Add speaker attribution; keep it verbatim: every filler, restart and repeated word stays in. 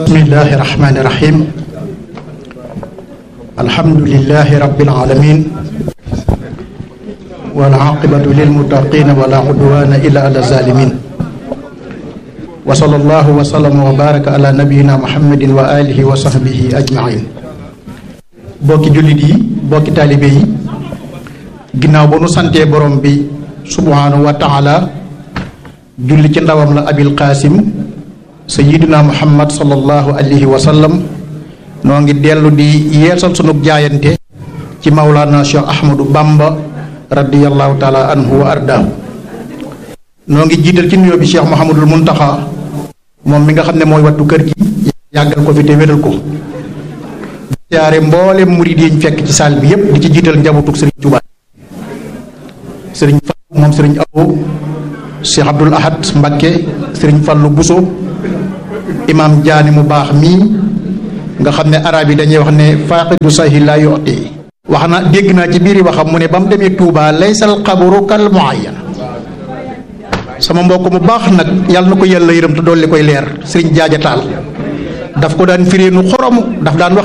Speaker 1: bismillahi rahmani rahim. Alhamdulillahi rabbil alamin. Wal aqibatu lil muttaqin wa la udwana illa ala zalimin. Wa sallallahu wa sallama wa baraka ala nabiyyina Muhammadin wa alihi wa sahbihi ajma'in. Bokki jullit yi, bokki taalibe yi, ginnaaw ba nu santee borom bi subhanahu wa ta'ala julli ci ndawam la abil qasim sayyidina Muhammad sallallahu alayhi wa sallam, noo ngi dellu di yeesal sunu jaayante ci Mawlana Cheikh Ahmadou Bamba radiyallahu taala anhu wa ardaahu. noo ngi jiital ci nuyoo bi Cheikh Mouhamadul Muntaxa moom mi nga xam ne mooy wattu kër gi, yàggal ko fi te wéral ko. siyaare mboolem murid yi ñu fekk ci saal bi yépp, di ci jiital njabootug Sëriñ Tuubaa, Sëriñ Fallu moom Sëriñ Abo, Cheikh Abdoul Ahad Mbakke, Sëriñ Fallu Buso, imam Jaani mu baax mii nga xam ne arab yi dañuy wax ne faaqidu sahi la yu'ti. wax na dégg naa ci biiri waxam mu ne ba mu demee Touba laysal qabru kal muayyan. sama mbokk mu baax nag yàlla na ko yàlla yërëm te dolli koy leer, Sëriñ Jaaja Taal daf ko daan firee nu xorom, daf daan wax